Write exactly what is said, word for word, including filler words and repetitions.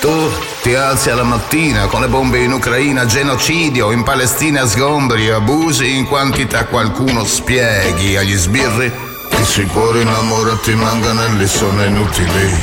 Tu ti alzi alla mattina con le bombe in Ucraina, genocidio, in Palestina sgombri, abusi in quantità, qualcuno spieghi agli sbirri che se i cuori innamorati manganelli sono inutili.